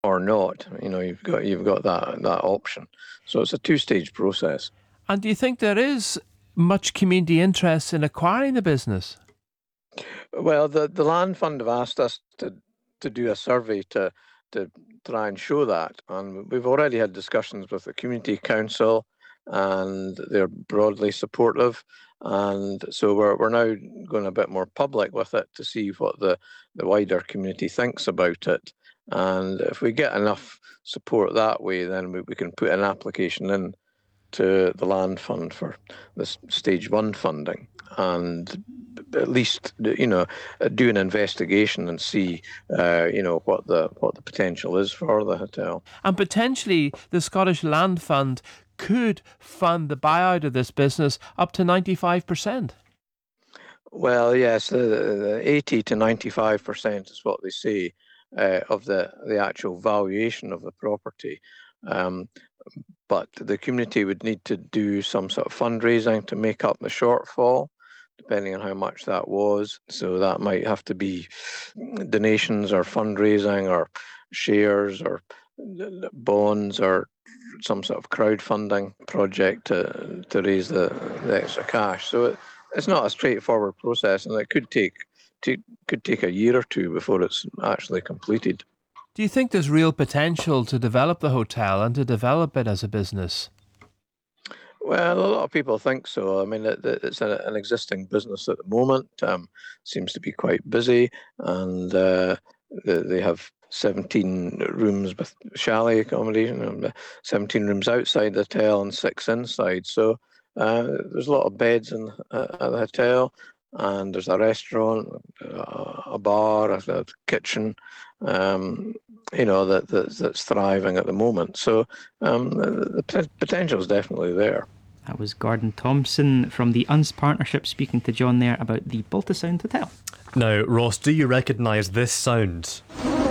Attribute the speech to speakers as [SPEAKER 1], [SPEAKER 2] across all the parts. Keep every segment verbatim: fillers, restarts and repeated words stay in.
[SPEAKER 1] or not. You know, you've got you've got that that option. So it's a two-stage process.
[SPEAKER 2] And do you think there is much community interest in acquiring the business?
[SPEAKER 1] Well, the the land fund have asked us to to do a survey to to try and show that, and we've already had discussions with the community council, and they're broadly supportive. And so we're we're now going a bit more public with it to see what the the wider community thinks about it. And if we get enough support that way, then we, we can put an application in to the land fund for this stage one funding, and at least you know do an investigation and see uh, you know what the what the potential is for the hotel.
[SPEAKER 2] And potentially the Scottish Land Fund could fund the buyout of this business up to ninety-five percent.
[SPEAKER 1] Well, yes, the, the eighty to ninety-five percent is what they say uh, of the the actual valuation of the property. Um, but the community would need to do some sort of fundraising to make up the shortfall, depending on how much that was. So that might have to be donations or fundraising or shares or bonds or some sort of crowdfunding project to, to raise the, the extra cash. So it, it's not a straightforward process, and it could take, to, could take a year or two before it's actually completed.
[SPEAKER 2] Do you think there's real potential to develop the hotel and to develop it as a business?
[SPEAKER 1] Well, a lot of people think so. I mean, it, it's a, an existing business at the moment. Um, seems to be quite busy, and uh, they, they have seventeen rooms with chalet accommodation, and seventeen rooms outside the hotel and six inside. So uh, there's a lot of beds in uh, at the hotel, and there's a restaurant, a bar, a kitchen, um, you know, that, that that's thriving at the moment. So um, the, the potential is definitely there.
[SPEAKER 3] That was Gordon Thompson from the U N S Partnership speaking to John there about the Baltasound Hotel.
[SPEAKER 4] Now, Ross, do you recognise this sound?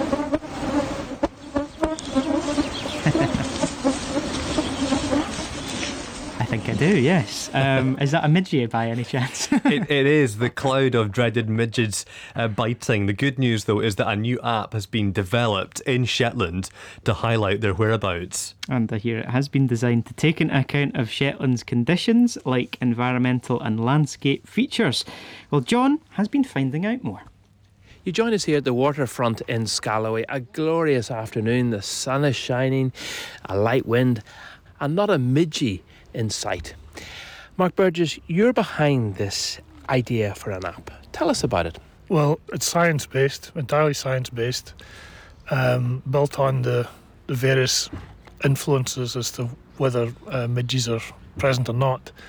[SPEAKER 3] I think I do, yes. Um, is that a midgie by any chance?
[SPEAKER 4] it, it is the cloud of dreaded midges uh, biting. The good news, though, is that a new app has been developed in Shetland to highlight their whereabouts.
[SPEAKER 3] And I hear it has been designed to take into account of Shetland's conditions, like environmental and landscape features. Well, John has been finding out more.
[SPEAKER 2] You join us here at the waterfront in Scalloway. A glorious afternoon. The sun is shining, a light wind, and not a midgie in sight. Mark Burgess, you're behind this idea for an app. Tell us about it.
[SPEAKER 5] Well, it's science-based, entirely science-based, um, built on the, the various influences as to whether uh, midges are present or not.